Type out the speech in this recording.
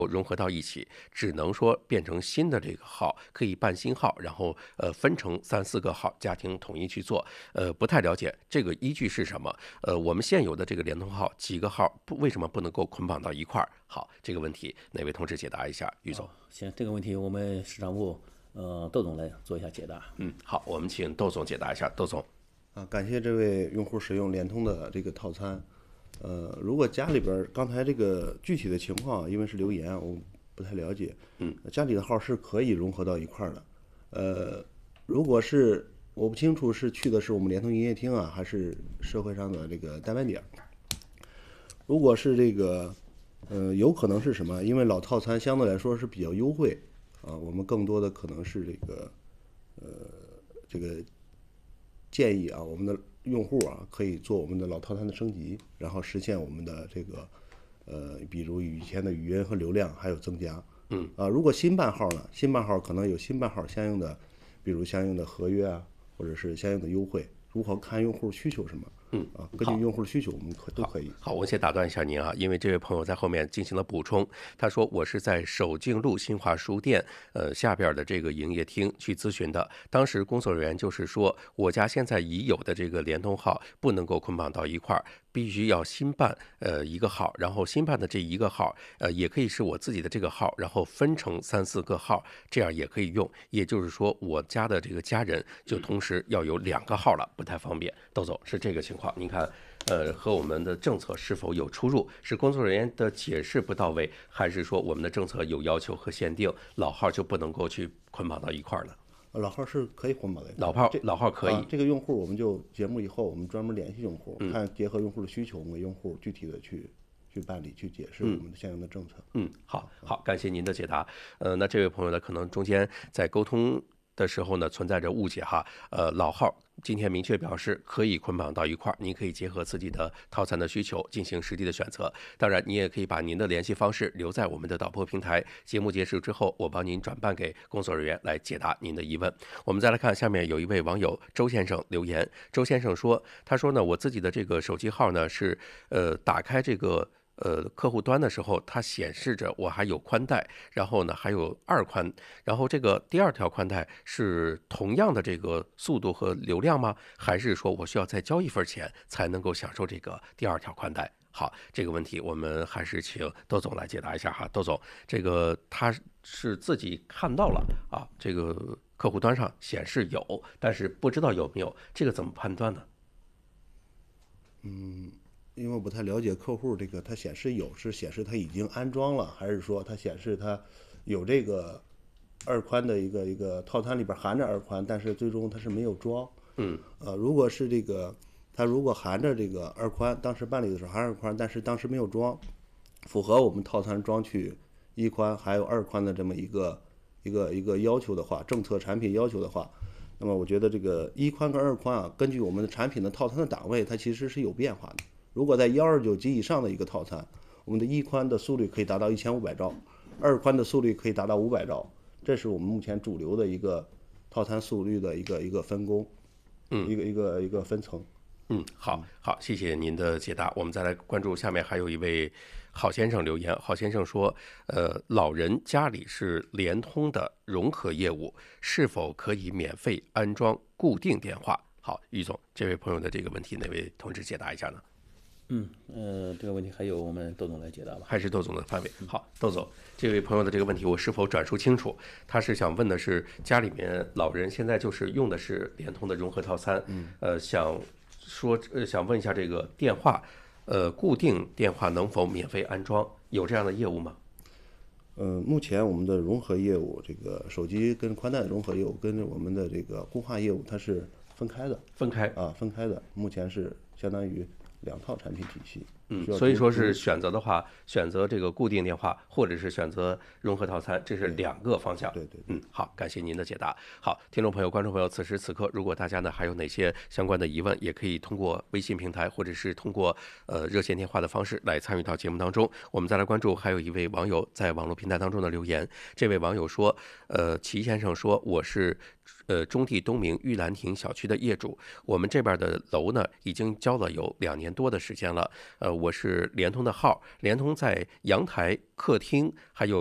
融合到一起，只能说变成新的这个号，可以办新号，然后分成3、4个号，家庭统一去做。不太了解这个依据是什么？我们现有的这个联通号几个号为什么不能够捆绑到一块儿？好，这个问题哪位同志解答一下？于总。 行，这个问题我们市场部窦总来做一下解答。 好，我们请窦总解答一下。窦总。 感谢这位用户使用联通的这个套餐。如果家里边刚才这个具体的情况，因为是留言，我不太了解。家里的号是可以融合到一块儿的。如果是我不清楚是去的是我们联通营业厅啊，还是社会上的这个代办点。如果是这个，有可能是什么？因为老套餐相对来说是比较优惠啊，我们更多的可能是这个建议啊，我们的用户啊可以做我们的老套餐的升级，然后实现我们的这个比如以前的语音和流量还有增加。如果新办号呢，新办号可能有新办号相应的，比如相应的合约啊，或者是相应的优惠，如何看用户需求什么。根据用户的需求，我们都可以。 好，我先打断一下您啊，因为这位朋友在后面进行了补充，他说我是在守敬路新华书店下边的这个营业厅去咨询的，当时工作人员就是说，我家现在已有的这个联通号不能够捆绑到一块儿，必须要新办一个号，然后新办的这一个号也可以是我自己的这个号，然后分成3、4个号，这样也可以用。也就是说，我家的这个家人就同时要有2个号了，不太方便。窦总是这个情况。您看，和我们的政策是否有出入？是工作人员的解释不到位，还是说我们的政策有要求和限定，老号就不能够去捆绑到一块儿呢？ 老号是可以捆绑的， 老号可以。 这个用户我们就节目以后我们专门联系用户，看结合用户的需求，我们给用户具体的去办理，去解释我们的相应的政策。 好，感谢您的解答。那这位朋友呢，可能中间在沟通的时候呢存在着误解哈。老号今天明确表示可以捆绑到一块儿，您可以结合自己的套餐的需求进行实地的选择。当然，你也可以把您的联系方式留在我们的导播平台。节目结束之后，我帮您转办给工作人员来解答您的疑问。我们再来看下面有一位网友周先生留言。周先生说，他说呢，我自己的这个手机号呢是打开这个客户端的时候，它显示着我还有宽带，然后呢还有2宽，然后这个第2条宽带是同样的这个速度和流量吗？还是说我需要再交1份钱才能够享受这个第2条宽带？好，这个问题我们还是请窦总来解答一下哈。窦总，这个他是自己看到了啊，这个客户端上显示有，但是不知道有没有，这个怎么判断呢？ 因为我不太了解客户这个，它显示有是显示它已经安装了，还是说它显示它有这个2宽的一个套餐里边含着2宽，但是最终它是没有装。如果是这个它如果含着这个2宽，当时办理的时候含2宽，但是当时没有装，符合我们套餐装取1宽还有2宽的这么一个要求的话，政策产品要求的话，那么我觉得这个1宽跟2宽啊，根据我们的产品的套餐的档位，它其实是有变化的。如果在129及以上的一个套餐，我们的1宽的速率可以达到1500兆，2宽的速率可以达到500兆，这是我们目前主流的一个套餐速率的一个分工，一个分层。 好，谢谢您的解答。我们再来关注下面还有一位郝先生留言。郝先生说，老人家里是联通的融合业务，是否可以免费安装固定电话？好，于总，这位朋友的这个问题，哪位同志解答一下呢？ 这个问题还有我们窦总来解答吧？ 还是窦总的范围。好，窦总，这位朋友的这个问题我是否转述清楚？他是想问的是，家里面老人现在就是用的是联通的融合套餐，想问一下这个电话，固定电话能否免费安装？有这样的业务吗？ 目前我们的融合业务，这个手机跟宽带的融合业务跟我们的这个固话业务它是分开的。分开的，目前是相当于2套产品体系。 所以说是选择的话，选择这个固定电话，或者是选择融合套餐，这是2个方向。 对。 好，感谢您的解答。好，听众朋友、观众朋友，此时此刻，如果大家呢还有哪些相关的疑问，也可以通过微信平台或者是通过热线电话的方式来参与到节目当中。我们再来关注，还有一位网友在网络平台当中的留言。这位网友说，齐先生说，我是中地东明玉兰亭小区的业主。我们这边的楼呢，已经交了有2年多的时间了。我是联通的号，联通在阳台、客厅还有